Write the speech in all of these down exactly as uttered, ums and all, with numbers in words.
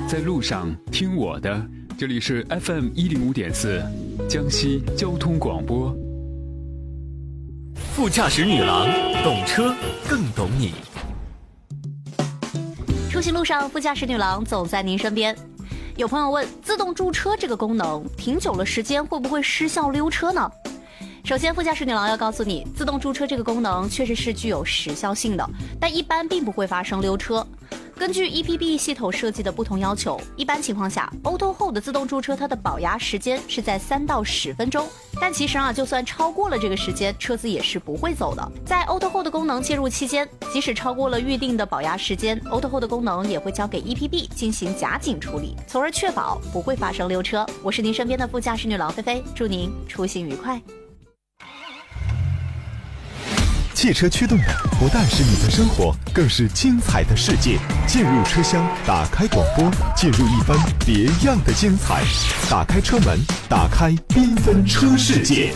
在路上听我的，这里是 F M 一零五点四，江西交通广播。 副驾驶女郎，懂车更懂你。 出行路上，副驾驶女郎总在您身边。有朋友问，自动驻车这个功能停久了时间会不会失效溜车呢？首先，副驾驶女郎要告诉你，自动驻车这个功能确实是具有时效性的，但一般并不会发生溜车。根据 E P B 系统设计的不同要求，一般情况下 Auto Hold 自动驻车它的保压时间是在三到十分钟，但其实啊，就算超过了这个时间，车子也是不会走的。在 Auto Hold 功能介入期间，即使超过了预定的保压时间， Auto Hold 功能也会交给 E P B 进行夹紧处理，从而确保不会发生溜车。我是您身边的副驾驶女郎菲菲，祝您出行愉快。 汽车驱动的不但是你的生活，更是精彩的世界。进入车厢，打开广播，进入一番别样的精彩。打开车门，打开缤纷车世界。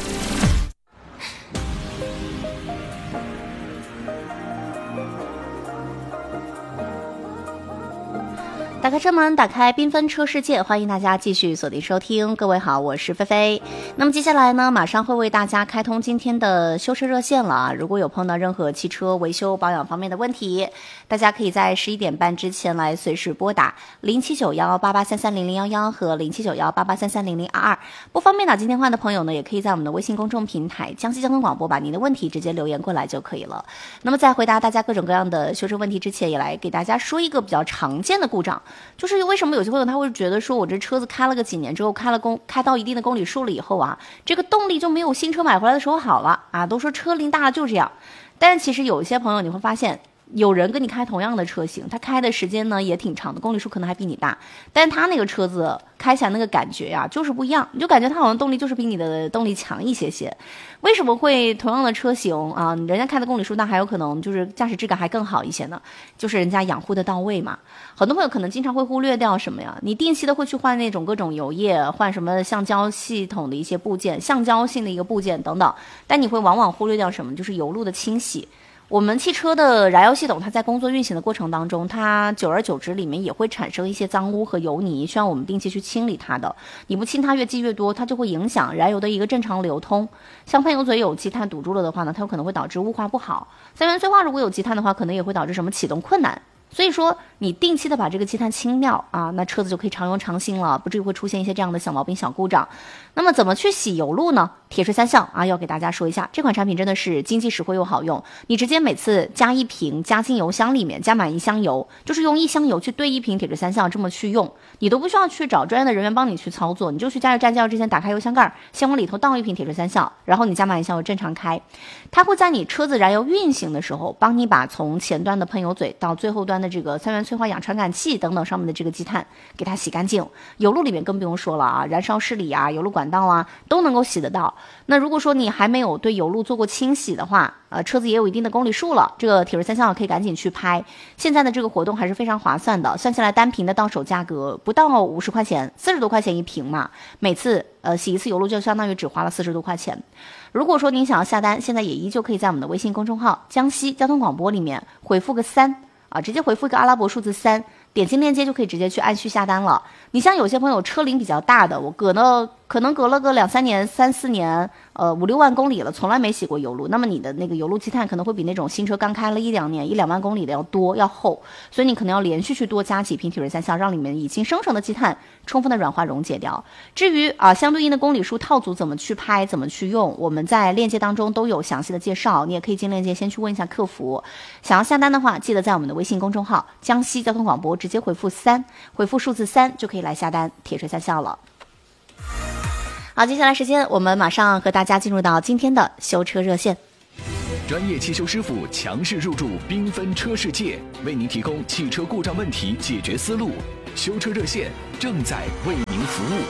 打开车门，打开缤纷车世界，欢迎大家继续锁定收听。各位好，我是菲菲。那么接下来呢，马上会为大家开通今天的修车热线了啊！如果有碰到任何汽车维修保养方面的问题，大家可以在十一点半之前来随时拨打零七九幺八八三三零零幺幺和零七九幺八八三三零零二二。不方便打进电话的朋友呢，也可以在我们的微信公众平台江西交通广播把您的问题直接留言过来就可以了。那么在回答大家各种各样的修车问题之前，也来给大家说一个比较常见的故障。就是为什么有些朋友他会觉得说，我这车子开了个几年之后，开了公开到一定的公里数了以后啊，这个动力就没有新车买回来的时候好了啊，都说车龄大了就这样。但是其实有一些朋友你会发现，有人跟你开同样的车型，他开的时间呢也挺长的，公里数可能还比你大，但是他那个车子开起来那个感觉呀、啊、就是不一样，你就感觉他好像动力就是比你的动力强一些些。为什么会同样的车型啊，人家开的公里数大，还有可能就是驾驶质感还更好一些呢？就是人家养护的到位嘛。很多朋友可能经常会忽略掉什么呀？你定期的会去换那种各种油液，换什么橡胶系统的一些部件，橡胶性的一个部件等等，但你会往往忽略掉什么？就是油路的清洗。我们汽车的燃油系统，它在工作运行的过程当中，它久而久之里面也会产生一些脏污和油泥，需要我们定期去清理它的。你不清它越积越多，它就会影响燃油的一个正常流通。像喷油嘴有积碳堵住了的话呢，它有可能会导致雾化不好。三元催化如果有积碳的话，可能也会导致什么启动困难。所以说你定期的把这个积碳清掉啊，那车子就可以常用常新了，不至于会出现一些这样的小毛病小故障。那么怎么去洗油路呢？铁锤三效啊，要给大家说一下，这款产品真的是经济实惠又好用。你直接每次加一瓶加进油箱里面，加满一箱油，就是用一箱油去兑一瓶铁锤三效，这么去用，你都不需要去找专业的人员帮你去操作，你就去加油站加油之前打开油箱盖，先往里头倒一瓶铁锤三效，然后你加满一箱油正常开，它会在你车子燃油运行的时候，帮你把从前端的喷油嘴到最后端的这个三元催化氧传感器等等上面的这个积碳给它洗干净。油路里面更不用说了啊，燃烧室里啊，油路管道啊都能够洗得到。那如果说你还没有对油路做过清洗的话，呃，车子也有一定的公里数了，这个铁锤三效可以赶紧去拍。现在的这个活动还是非常划算的，算下来单瓶的到手价格不到五十块钱，四十多块钱一瓶嘛，每次呃洗一次油路就相当于只花了四十多块钱。如果说您想要下单，现在也依旧可以在我们的微信公众号江西交通广播里面回复个三啊，直接回复一个阿拉伯数字三，点击链接就可以直接去按需下单了。你像有些朋友车龄比较大的，我隔了可能隔了个两三年、三四年，呃五六万公里了，从来没洗过油路，那么你的那个油路积碳可能会比那种新车刚开了一两年、一两万公里的要多要厚，所以你可能要连续去多加几瓶铁锤三效，让里面已经生成的积碳充分的软化溶解掉。至于啊相对应的公里数套组怎么去拍、怎么去用，我们在链接当中都有详细的介绍，你也可以进链接先去问一下客服。想要下单的话，记得在我们的微信公众号江西交通广播直接回复三，回复数字三就可以来下单铁锤三效了。好，接下来时间我们马上和大家进入到今天的修车热线。 专业汽修师傅强势入驻缤纷车世界，为您提供汽车故障问题解决思路。修车热线正在为您服务。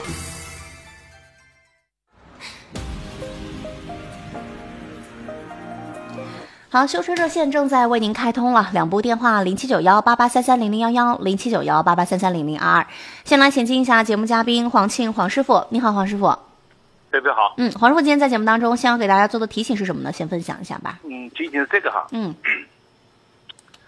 好，修车热线正在为您开通了，两部电话零七九幺八八三三零零幺幺，零七九幺八八三三零零二二。先来衔接一下节目嘉宾黄庆黄师傅，你好，黄师傅。 对不对？好， 嗯，黄师傅今天在节目当中，先要给大家做的提醒是什么呢？先分享一下吧。 嗯，提醒是这个哈， 嗯，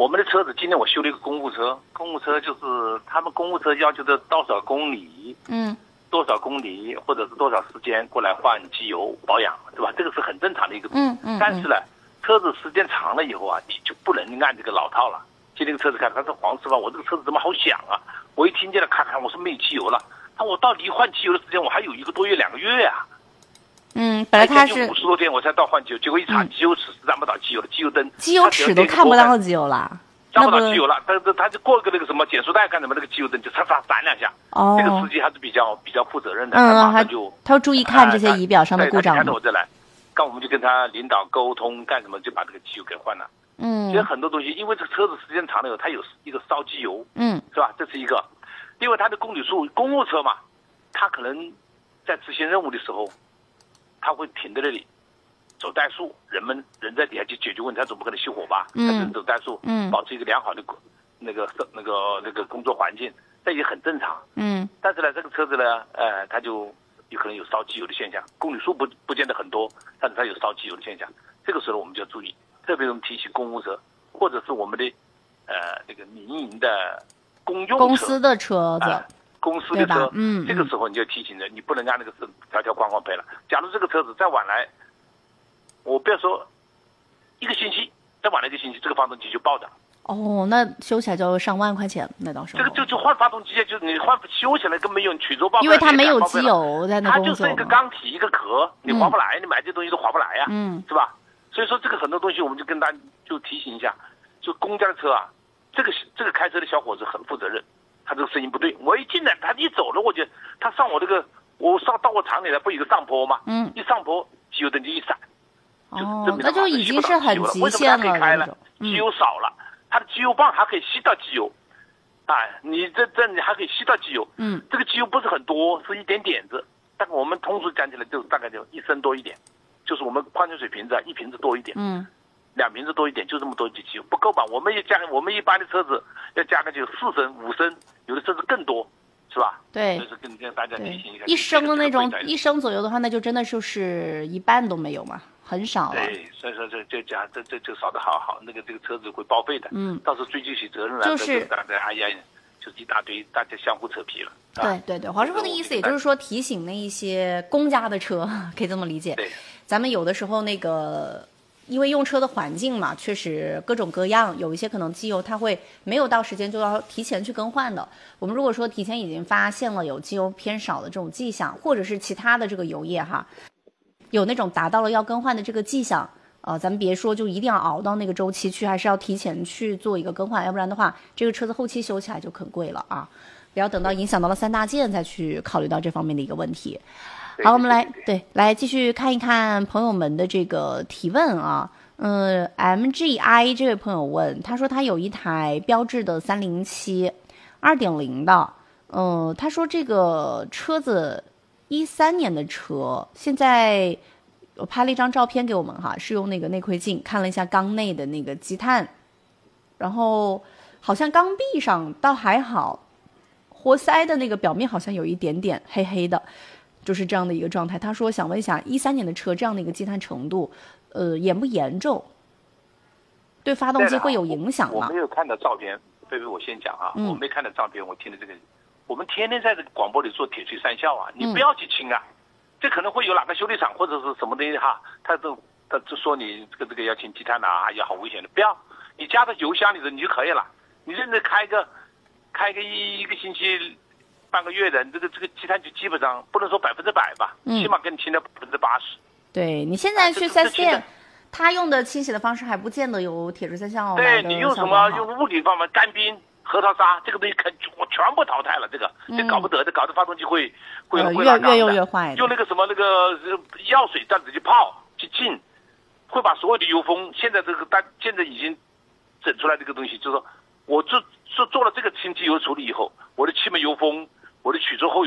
我们的车子今天我修了一个公务车，公务车就是他们公务车要求的多少公里， 嗯， 多少公里或者是多少时间过来换机油保养，对吧？这个是很正常的一个。 嗯嗯。 但是呢，车子时间长了以后啊，你就不能按这个老套了。今天这个车子看，他说黄师傅，我这个车子怎么好响啊？我一听见了，看看我说没有机油了。他我到离换机油的时间我还有一个多月两个月啊。 嗯，本来他是五十多天我才到换机油，结果一查机油尺是看不到机油的，机油灯机油尺都看不到机油了， 看不到机油了，他他他就过个那个什么减速带干什么，那个机油灯就嚓嚓闪两下。 哦， 这个司机还是比较比较负责任的， 嗯， 他马上就他要注意看这些仪表上的故障。 看着我这来，刚我们就跟他领导沟通干什么，就把这个机油给换了。 嗯， 其实很多东西，因为这个车子时间长了以后，它有一个烧机油， 嗯， 是吧？这是一个。另外，它的公里数，公务车嘛，它可能在执行任务的时候，它会停在那里走怠速，人们人在底下去解决问题，他总不可能熄火吧？ 嗯， 他只能走怠速， 嗯， 保持一个良好的那个那个那个工作环境，这也很正常。 嗯， 但是呢，这个车子呢，呃，它就有可能有烧机油的现象，公里数不不见得很多，但是它有烧机油的现象，这个时候我们就要注意，特别我们提醒公务车或者是我们的呃这个民营的公用车公司的车子。 呃公司的车， 嗯， 这个时候你就提醒着，你不能按那个条条框框赔了。假如这个车子再晚来，我不要说一个星期，再晚来一个星期，这个发动机就爆炸。 哦，那修起来就要上万块钱，那到时候。 这个就就换发动机，就是你换修起来根本没有曲轴报。 因为它没有机油在那工作。 它就是一个钢体一个壳，你划不来， 嗯、 你买这东西都划不来呀、啊， 嗯， 是吧？所以说这个很多东西我们就跟大家就提醒一下，就公家的车啊，这个这个开车的小伙子很负责任。他这个声音不对，我一进来，他一走了，我就他上我这个，我上到我厂里来，不有个上坡吗？ 嗯， 一上坡，机油灯就一闪， 哦， 就那就已经是很极限了。 为什么它可以开了？ 嗯、 机油少了，它的机油棒还可以吸到机油，哎，你这这你还可以吸到机油， 嗯， 这个机油不是很多，是一点点子，但我们通俗讲起来就大概就一升多一点，就是我们矿泉水瓶子一瓶子多一点， 嗯。 两瓶子多一点，就这么多机油不够吧？我们也加，我们一般的车子要加个就四升、五升，有的甚至更多，是吧？ 对， 就是跟跟大家提醒一下。 一升的那种，一升左右的话，那就真的就是一半都没有嘛，很少了。 对，所以说这这讲这这这少的好好，那个这个车子会报废的。 嗯， 到时候追究起责任来， 就是大家哎呀，就是一大堆，大家相互扯皮了。 对对对，黄师傅的意思也就是说提醒那一些公家的车，可以这么理解。 对， 咱们有的时候那个。因为用车的环境嘛，确实各种各样，有一些可能机油它会没有到时间就要提前去更换的。我们如果说提前已经发现了有机油偏少的这种迹象，或者是其他的这个油液哈，有那种达到了要更换的这个迹象，呃，咱们别说就一定要熬到那个周期去，还是要提前去做一个更换，要不然的话，这个车子后期修起来就很贵了啊！不要等到影响到了三大件再去考虑到这方面的一个问题。好，我们来对来继续看一看朋友们的这个提问啊。嗯 ，M G I 这位朋友问，他说他有一台标致的三零七，二点零的，嗯，他说这个车子一三年的车，现在我拍了一张照片给我们哈，是用那个内窥镜看了一下缸内的那个积碳，然后好像缸壁上倒还好，活塞的那个表面好像有一点点黑黑的。就是这样的一个状态。他说想问一下，一三年的车这样的一个积碳程度，呃，严不严重？对发动机会有影响吗？ 我没有看到照片，菲菲，我先讲啊， 嗯、 我没看到照片，我听的这个，我们天天在这个广播里做铁锤三效啊，你嗯、 不要去清啊，这可能会有哪个修理厂或者是什么东西哈，他都他就说你这个这个要清积碳啊，也好危险的，不要，你加到油箱里头你就可以了，你认真开个开个一一个星期。半个月的，这个这个积碳就基本上不能说百分之百吧， 嗯、 起码给你清到百分之八十。 对你现在去四 S 店，他用的清洗的方式还不见得有铁锤三效。 对你用什么用物理方法，干冰、核桃沙，这个东西肯我全部淘汰了，这个这搞不得的，搞得发动机会会呃会越越用越坏。 用那个什么那个药水这样子去泡去浸，会把所有的油封。现在这个大现在已经整出来这个东西，就是说我做做做了这个清机油处理以后，我的气门油封。我的曲轴后